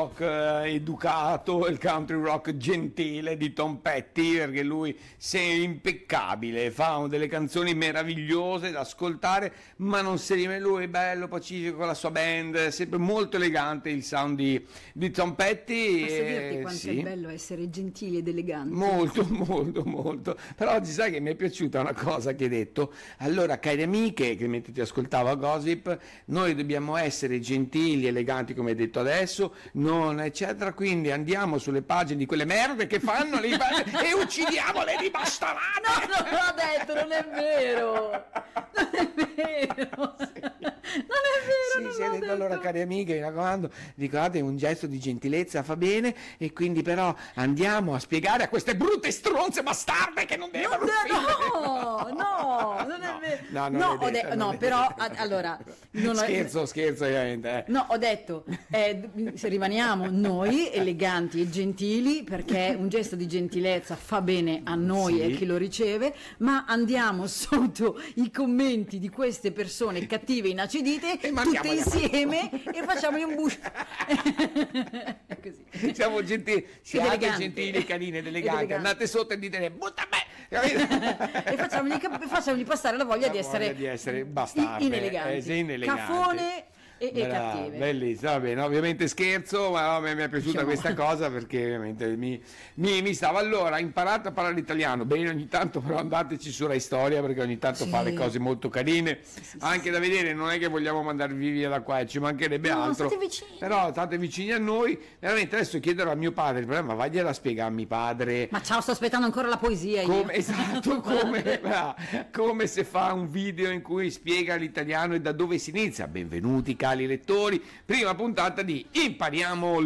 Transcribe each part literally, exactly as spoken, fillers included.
rock eh, educato, il country rock gentile di Tom Petty, perché lui è impeccabile, fa delle canzoni meravigliose da ascoltare, ma non si rime, lui è bello, pacifico con la sua band, è sempre molto elegante il sound di, di Tom Petty. Posso dirti eh, quanto sì. è bello essere gentili ed eleganti? Molto, molto, molto. Però oggi sai che mi è piaciuta una cosa che hai detto. Allora, cari amiche, che mentre ti ascoltavo a Gossip, noi dobbiamo essere gentili, eleganti, come hai detto adesso, non eccetera. Quindi andiamo sulle pagine di quelle merde che fanno le e uccidiamole di bastonate. No, non l'ho detto, non è vero. Non è vero. Sì. Non è vero. Sì, non sì, l'ho detto, detto. allora, cari amiche, mi raccomando, ricordate, un gesto di gentilezza fa bene, e quindi però andiamo a spiegare a queste brutte stronze bastarde che non devono No, no, non è No, vero. no, non No, è ho detto, de- non no, è però detto. a- allora non ho- scherzo, scherzo, ovviamente. eh. No, ho detto, eh, se rimaniamo noi eleganti e gentili, perché un gesto di gentilezza fa bene a noi Sì. e chi lo riceve, ma andiamo sotto i commenti di queste persone cattive, inacidite, E tutte mandiamoli a insieme e facciamogli un bush. È così. Siamo gentili, siate eleganti. gentili, carine ed Ed eleganti, eleganti. andate sotto e dite butta me. E facciamogli, cap- facciamogli passare la voglia La di essere, voglia di essere bastarde, ineleganti, eh, sì, ineleganti. cafone e, e Brava, cattive. bellissimo, va bene, ovviamente scherzo, ma mi mi è piaciuta Diciamo. questa cosa perché ovviamente mi, mi, mi stava. Allora, imparate a parlare italiano, bene, ogni tanto però andateci su Rai Storia, perché ogni tanto Sì. fa le cose molto carine, Sì, sì, anche sì, da vedere, non è che vogliamo mandarvi via da qua, ci mancherebbe No, altro, state vicini. però state vicini a noi. Veramente adesso chiederò a mio padre il problema, ma vagliela a spiegare a mio padre. Ma ciao, sto aspettando ancora la poesia io. Come, esatto, come, ah, come se fa un video in cui spiega l'italiano e da dove si inizia. Benvenuti cari lettori, prima puntata di Impariamo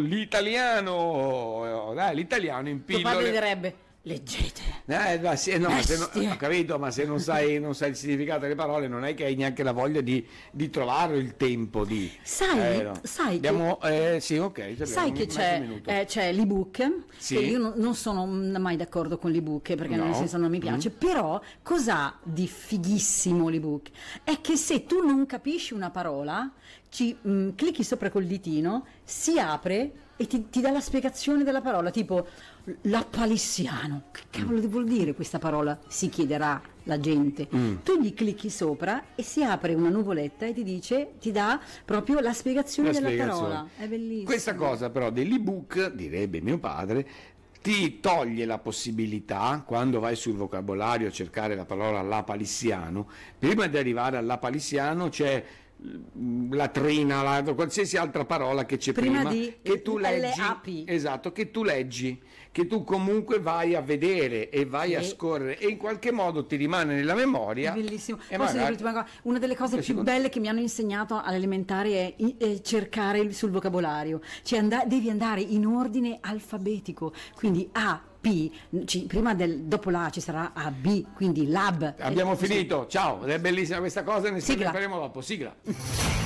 l'italiano. Dai, l'italiano in Tuo padre pillole. direbbe, leggete. Eh, ma se, no, se non, Bestie. ho capito, ma se non sai, non sai il significato delle parole, non è che hai neanche la voglia di, di trovare il tempo di. Sai, eh, no. sai che- Abbiamo, eh, sì, ok. abbiamo Sai che mezzo c'è, minuto. eh, c'è l'ebook, Sì. che io non, non sono mai d'accordo con l'ebook perché No. nel senso non mi piace, però cos'ha di fighissimo l'ebook? È che se tu non capisci una parola, ci mh, clicchi sopra col ditino, si apre e ti, ti dà la spiegazione della parola, tipo l'appalissiano. Che cavolo vuol dire questa parola? Si chiederà la gente. Mm. Tu gli clicchi sopra e si apre una nuvoletta e ti dice, ti dà proprio la spiegazione La della spiegazione. parola. È bellissimo. Questa cosa però dell'ebook, direbbe mio padre, ti toglie la possibilità, quando vai sul vocabolario a cercare la parola lapalissiano, prima di arrivare all'apalissiano c'è mm, la trina, la, qualsiasi altra parola che c'è Prima prima, di che tu leggi, L A P. esatto, che tu leggi, che tu comunque vai a vedere e vai Sì. a scorrere e in qualche modo ti rimane nella memoria. È bellissimo. E Posso dire magari- l'ultima cosa? Una delle cose Eh, più secondo- belle che mi hanno insegnato all'elementare è, i- è cercare il- sul vocabolario. Cioè and- devi andare in ordine alfabetico. Quindi A, P, ci- prima del, dopo la A ci sarà A, B, quindi lab. Abbiamo Eh, finito, ciao, è bellissima questa cosa, ne Sigla. faremo dopo, sigla.